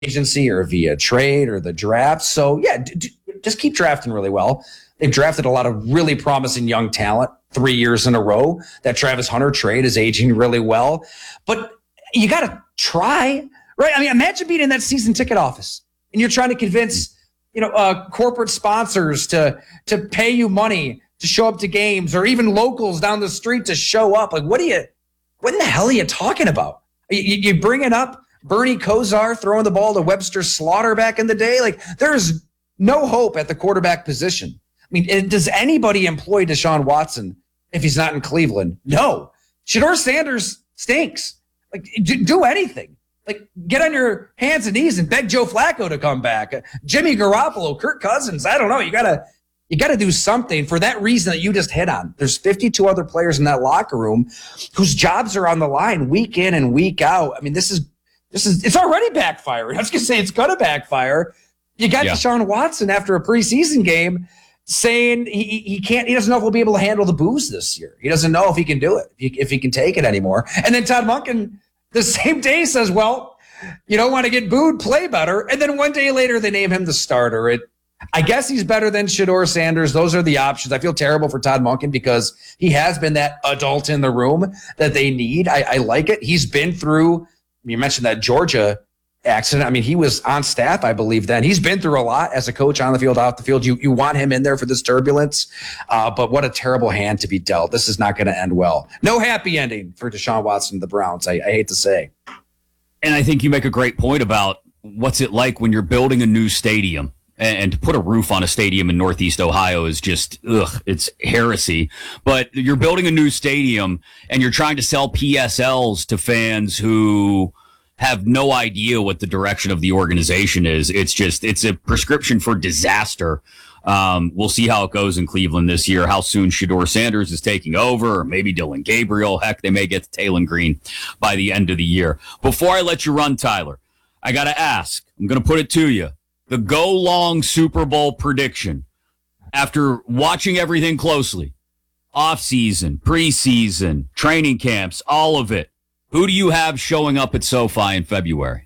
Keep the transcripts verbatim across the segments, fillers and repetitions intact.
agency or via trade or the draft. So, yeah, d- d- just keep drafting really well. They've drafted a lot of really promising young talent three years in a row. That Travis Hunter trade is aging really well. But you got to try, right? I mean, imagine being in that season ticket office and you're trying to convince, you know, uh, corporate sponsors to to pay you money to show up to games, or even locals down the street to show up. Like, what do you, what in the hell are you talking about? You, you bringing up Bernie Kosar throwing the ball to Webster Slaughter back in the day? Like, there's no hope at the quarterback position. I mean, does anybody employ Deshaun Watson if he's not in Cleveland? No. Shedeur Sanders stinks. Like, do, do anything. Like, get on your hands and knees and beg Joe Flacco to come back. Uh, Jimmy Garoppolo, Kirk Cousins. I don't know. You gotta, you gotta do something for that reason that you just hit on. There's fifty-two other players in that locker room whose jobs are on the line week in and week out. I mean, this is, this is, it's already backfiring. I was gonna say it's gonna backfire. You got yeah. Deshaun Watson after a preseason game saying he, he can't, he doesn't know if he'll be able to handle the booze this year. He doesn't know if he can do it, if he, if he can take it anymore. And then Todd Monken the same day says, well, you don't want to get booed, play better. And then one day later, they name him the starter. It, I guess he's better than Shedeur Sanders. Those are the options. I feel terrible for Todd Monken because he has been that adult in the room that they need. I, I like it. He's been through, you mentioned that Georgia accident. I mean, he was on staff, I believe, then. He's been through a lot as a coach on the field, off the field. You you want him in there for this turbulence. Uh, but what a terrible hand to be dealt. This is not going to end well. No happy ending for Deshaun Watson and the Browns, I, I hate to say. And I think you make a great point about what's it like when you're building a new stadium. And to put a roof on a stadium in Northeast Ohio is just, ugh, it's heresy. But you're building a new stadium and you're trying to sell P S Ls to fans who have no idea what the direction of the organization is. It's just, it's a prescription for disaster. Um, we'll see how it goes in Cleveland this year, how soon Shedeur Sanders is taking over, or maybe Dylan Gabriel. Heck, they may get to Taylon Green by the end of the year. Before I let you run, Tyler, I got to ask, I'm going to put it to you. The Go Long Super Bowl prediction. After watching everything closely, offseason, preseason, training camps, all of it, who do you have showing up at SoFi in February?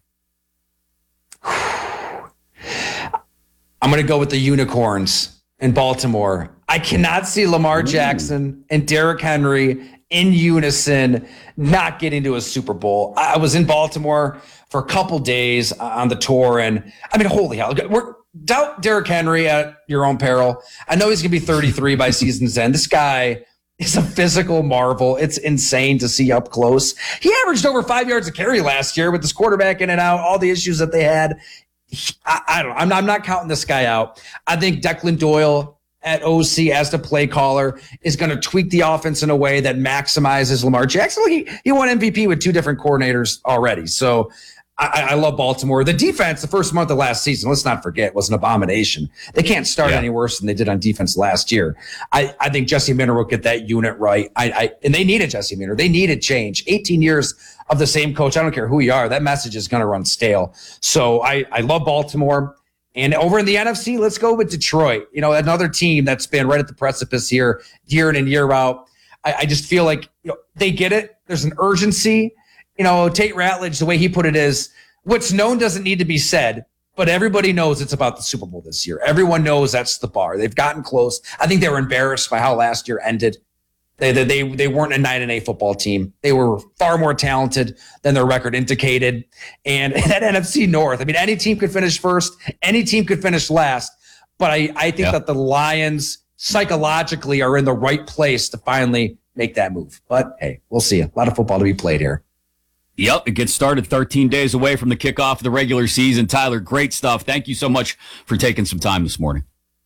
I'm going to go with the Unicorns in Baltimore. I cannot see Lamar Jackson and Derrick Henry in unison not getting to a Super Bowl. I was in Baltimore for a couple days on the tour, and I mean, holy hell. We're, doubt Derrick Henry at your own peril. I know he's going to be thirty-three by season's end. This guy is a physical marvel. It's insane to see up close. He averaged over five yards a carry last year with this quarterback in and out, all the issues that they had. I, I don't know. I'm not, I'm not counting this guy out. I think Declan Doyle at O C as the play caller is going to tweak the offense in a way that maximizes Lamar Jackson. He, he won M V P with two different coordinators already. So I, I love Baltimore. The defense, the first month of last season, let's not forget, was an abomination. They can't start yeah. any worse than they did on defense last year. I, I think Jesse Minter will get that unit right. I, I and they needed Jesse Minter. They needed change. eighteen years of the same coach. I don't care who you are. That message is going to run stale. So I, I love Baltimore. And over in the N F C, let's go with Detroit. You know, another team that's been right at the precipice here, year in and year out. I, I just feel like you know, they get it. There's an urgency. You know, Tate Ratledge, the way he put it is, what's known doesn't need to be said, but everybody knows it's about the Super Bowl this year. Everyone knows that's the bar. They've gotten close. I think they were embarrassed by how last year ended. They they they, they weren't a nine and eight football team. They were far more talented than their record indicated. And that N F C North, I mean, any team could finish first. Any team could finish last. But I, I think yeah. that the Lions psychologically are in the right place to finally make that move. But, hey, we'll see. A lot of football to be played here. Yep, it gets started thirteen days away from the kickoff of the regular season. Tyler, great stuff. Thank you so much for taking some time this morning.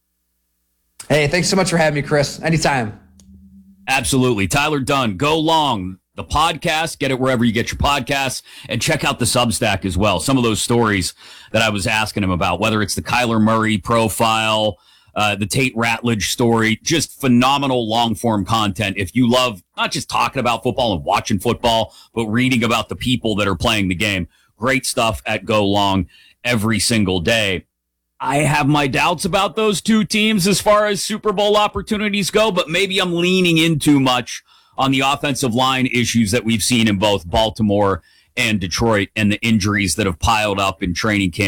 Hey, thanks so much for having me, Chris. Anytime. Absolutely. Tyler Dunne, Go Long, the podcast. Get it wherever you get your podcasts. And check out the Substack as well. Some of those stories that I was asking him about, whether it's the Kyler Murray profile, Uh, the Tate Ratledge story, just phenomenal long-form content. If you love not just talking about football and watching football, but reading about the people that are playing the game, great stuff at Go Long every single day. I have my doubts about those two teams as far as Super Bowl opportunities go, but maybe I'm leaning in too much on the offensive line issues that we've seen in both Baltimore and Detroit and the injuries that have piled up in training camp.